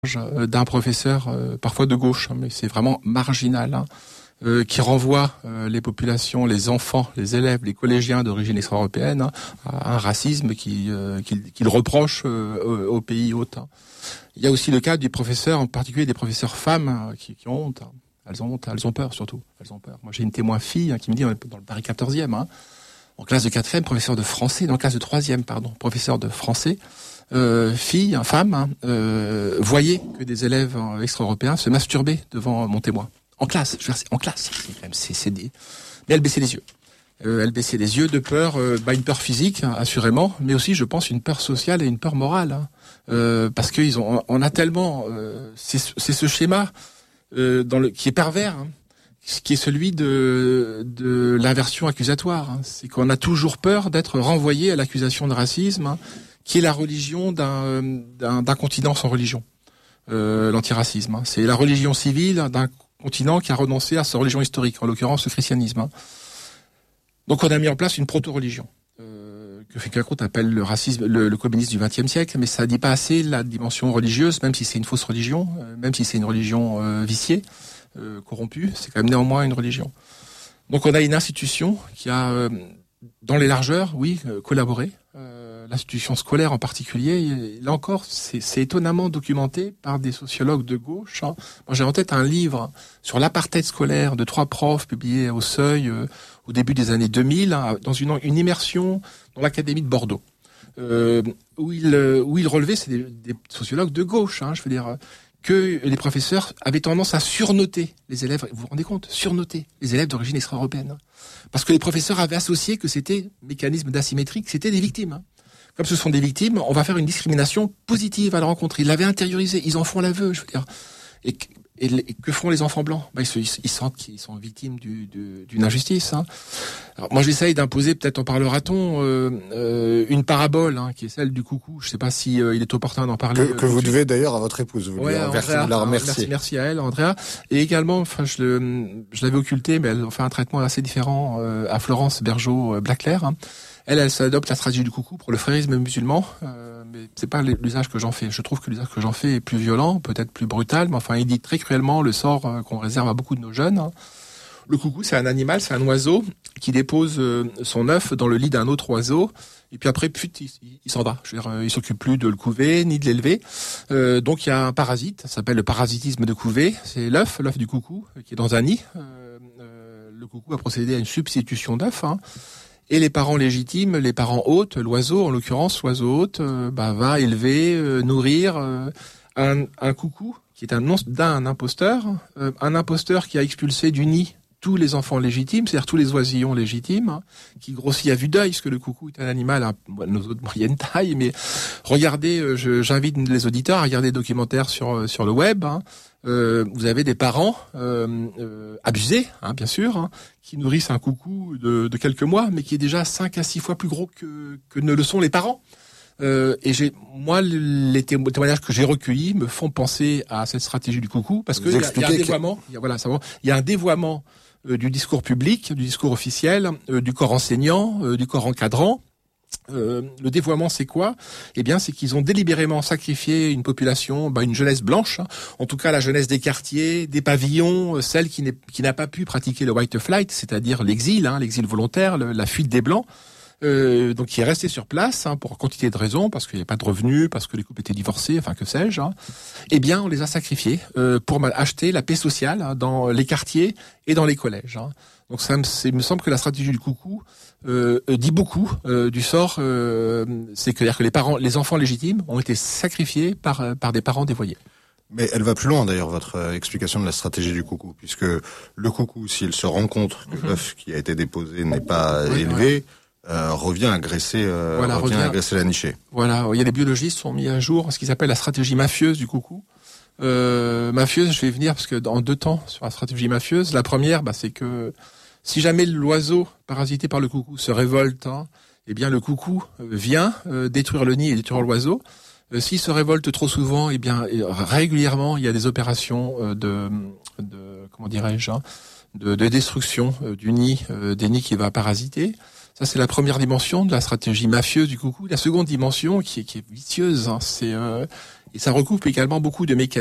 d'un professeur, parfois de gauche, mais c'est vraiment marginal, qui renvoie les populations, les enfants, les élèves, les collégiens d'origine extra-européenne à un racisme qu'il reproche aux pays hôtes. Il y a aussi le cas du professeur, en particulier des professeurs femmes, qui ont honte. Elles ont honte, elles ont peur surtout. Elles ont peur. Moi j'ai une témoin fille qui me dit, dans le Paris 14e, en classe de 4e, professeur de français, dans la classe de 3e, professeur de français, fille, femme, voyait que des élèves extra-européens se masturbaient devant mon témoin. En classe, en classe. Mais elle baissait les yeux. Elle baissait les yeux de peur, une peur physique, assurément, mais aussi, je pense, une peur sociale et une peur morale. Parce on a tellement, c'est ce schéma, qui est pervers, qui est celui de l'inversion accusatoire. C'est qu'on a toujours peur d'être renvoyé à l'accusation de racisme, qui est la religion d'un continent sans religion. L'antiracisme. C'est la religion civile d'un continent qui a renoncé à sa religion historique, en l'occurrence le christianisme. Donc on a mis en place une proto-religion, que Foucault appelle le racisme, le communisme du XXe siècle, mais ça dit pas assez la dimension religieuse, même si c'est une fausse religion, même si c'est une religion viciée, corrompue, c'est quand même néanmoins une religion. Donc on a une institution qui a, dans les largeurs, collaboré. L'institution scolaire en particulier, là encore, c'est étonnamment documenté par des sociologues de gauche. Moi, j'ai en tête un livre sur l'apartheid scolaire de 3 profs publié au Seuil au début des années 2000, dans une immersion dans l'Académie de Bordeaux, où ils relevaient, c'est des sociologues de gauche, je veux dire, que les professeurs avaient tendance à surnoter les élèves. Vous vous rendez compte? Surnoter les élèves d'origine extra-européenne. Parce que les professeurs avaient associé que c'était mécanisme d'asymétrie, que c'était des victimes. Comme ce sont des victimes, on va faire une discrimination positive à la rencontre. Ils l'avaient intériorisé, ils en font l'aveu, je veux dire. Et que font les enfants blancs? Ils sentent qu'ils sont victimes d'une injustice. Alors moi j'essaye d'imposer, peut-être en parlera-t-on, une parabole qui est celle du coucou. Je ne sais pas si il est opportun d'en parler. Que vous devez d'ailleurs à votre épouse. Vous la remercier. Merci à elle, Andrea. Et également, je l'avais occulté, mais elle fait un traitement assez différent à Florence Bergeau-Blaclair. Elle s'adopte la stratégie du coucou pour le frérisme musulman, mais c'est pas l'usage que j'en fais. Je trouve que l'usage que j'en fais est plus violent, peut-être plus brutal, mais enfin, il dit très cruellement le sort qu'on réserve à beaucoup de nos jeunes. Le coucou, c'est un animal, c'est un oiseau qui dépose son œuf dans le lit d'un autre oiseau, et puis après, il s'en va. Je veux dire, il s'occupe plus de le couver ni de l'élever. Donc il y a un parasite, ça s'appelle le parasitisme de couver. C'est l'œuf du coucou qui est dans un nid. Le coucou a procédé à une substitution d'œuf. Et les parents légitimes, les parents hôtes, l'oiseau, en l'occurrence, l'oiseau hôte, va élever, nourrir un coucou qui est un imposteur qui a expulsé du nid tous les enfants légitimes, c'est-à-dire tous les oisillons légitimes, qui grossit à vue d'œil, parce que le coucou est un animal nos autres moyenne taille, mais regardez, j'invite les auditeurs à regarder des documentaires sur le web. Vous avez des parents abusés, bien sûr, qui nourrissent un coucou de quelques mois, mais qui est déjà 5 à 6 fois plus gros que ne le sont les parents. Et les témoignages que j'ai recueillis me font penser à cette stratégie du coucou, parce qu'il y a un dévoiement. Il y a un dévoiement du discours public, du discours officiel, du corps enseignant, du corps encadrant. Le dévoiement, c'est quoi? Eh bien, c'est qu'ils ont délibérément sacrifié une population, une jeunesse blanche, en tout cas la jeunesse des quartiers, des pavillons, celle qui n'a pas pu pratiquer le white flight, c'est-à-dire l'exil volontaire, la fuite des blancs. Donc qui est resté sur place pour quantité de raisons, parce qu'il n'y avait pas de revenus, parce que les couples étaient divorcés, que sais-je. Eh bien, on les a sacrifiés pour acheter la paix sociale dans les quartiers et dans les collèges. Donc il me semble que la stratégie du coucou dit beaucoup du sort. C'est-à-dire que les enfants légitimes ont été sacrifiés par des parents dévoyés. Mais elle va plus loin d'ailleurs, votre explication de la stratégie du coucou, puisque le coucou, s'il se rend compte que l'œuf qui a été déposé n'est pas élevé, revient agresser la nichée. Voilà, il y a des biologistes qui ont mis à jour ce qu'ils appellent la stratégie mafieuse du coucou. Mafieuse, je vais venir parce que en 2 temps sur la stratégie mafieuse. La première, c'est que si jamais l'oiseau parasité par le coucou se révolte, eh bien le coucou vient détruire le nid et détruire l'oiseau. S'il se révolte trop souvent, eh bien régulièrement il y a des opérations de destruction du nid, des nids qui va parasiter. Ça, c'est la première dimension de la stratégie mafieuse du coucou. La seconde dimension, qui est vicieuse, c'est Et ça recoupe également beaucoup de mécanismes